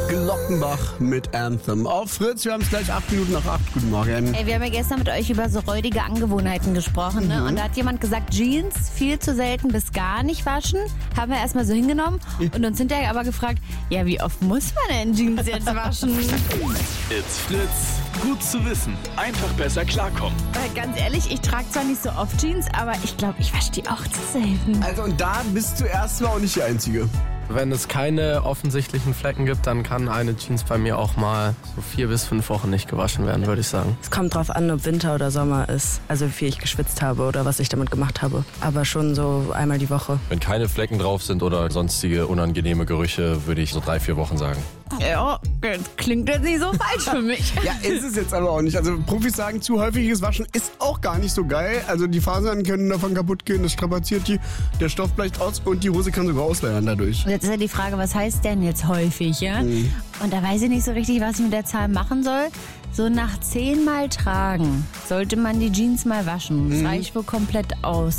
Glockenbach mit Anthem. Auf Fritz, wir haben es gleich 8 Minuten nach 8. Guten Morgen. Ey, wir haben ja gestern mit euch über so räudige Angewohnheiten gesprochen, ne? Und da hat jemand gesagt, Jeans viel zu selten bis gar nicht waschen. Haben wir erstmal so hingenommen und uns hinterher aber gefragt, ja, wie oft muss man denn Jeans jetzt waschen? It's Fritz. Gut zu wissen. Einfach besser klarkommen. Weil ganz ehrlich, ich trage zwar nicht so oft Jeans, aber ich glaube, ich wasche die auch zu selten. Also und da bist du erstmal auch nicht die Einzige. Wenn es keine offensichtlichen Flecken gibt, dann kann eine Jeans bei mir auch mal so 4 bis 5 Wochen nicht gewaschen werden, würde ich sagen. Es kommt drauf an, ob Winter oder Sommer ist. Also wie viel ich geschwitzt habe oder was ich damit gemacht habe. Aber schon so einmal die Woche. Wenn keine Flecken drauf sind oder sonstige unangenehme Gerüche, würde ich so 3-4 Wochen sagen. Ja, das klingt jetzt nicht so falsch für mich. Ja, ist es jetzt aber auch nicht. Also Profis sagen, zu häufiges Waschen ist auch gar nicht so geil. Also die Fasern können davon kaputt gehen, das strapaziert die, der Stoff bleicht aus und die Hose kann sogar ausleiern dadurch. Und jetzt ist ja die Frage, was heißt denn jetzt häufig, ja? Und da weiß ich nicht so richtig, was ich mit der Zahl machen soll. So nach 10 Mal tragen sollte man die Jeans mal waschen. Das reicht wohl komplett aus.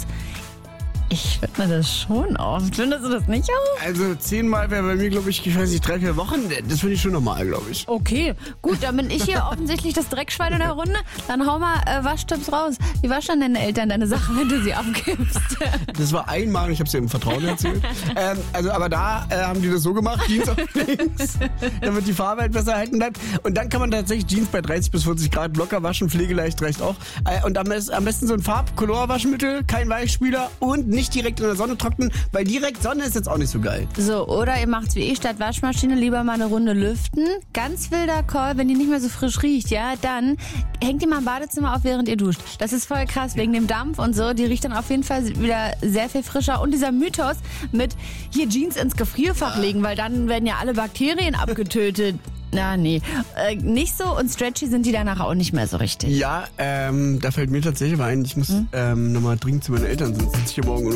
Ich finde mir das schon oft. Findest du das nicht auch? Also 10 Mal wäre bei mir, glaube ich, weiß nicht, 3-4 Wochen. Das finde ich schon normal, glaube ich. Okay, gut, dann bin ich hier offensichtlich das Dreckschwein in der Runde. Dann hau mal Waschtipps raus. Wie waschen deine Eltern deine Sachen, wenn du sie abgibst? Das war einmal, ich habe es dir im Vertrauen erzählt. Aber da haben die das so gemacht, Jeans auf links, damit die Farbe halt besser halten bleibt. Und dann kann man tatsächlich Jeans bei 30 bis 40 Grad locker waschen, pflegeleicht reicht auch. Und am besten so ein Farb-Color-Waschmittel, kein Weichspüler und nicht direkt in der Sonne trocknen, weil direkt Sonne ist jetzt auch nicht so geil. So, oder ihr macht's wie ich, statt Waschmaschine lieber mal eine Runde lüften. Ganz wilder Call, wenn die nicht mehr so frisch riecht, ja, dann hängt die mal im Badezimmer auf, während ihr duscht. Das ist voll krass, wegen dem Dampf und so. Die riecht dann auf jeden Fall wieder sehr viel frischer. Und dieser Mythos mit hier Jeans ins Gefrierfach legen, weil dann werden ja alle Bakterien abgetötet. Na, nee. Nicht so und stretchy sind die danach auch nicht mehr so richtig. Ja, da fällt mir tatsächlich mal ein, ich muss nochmal dringend zu meinen Eltern, sonst sitze ich hier morgen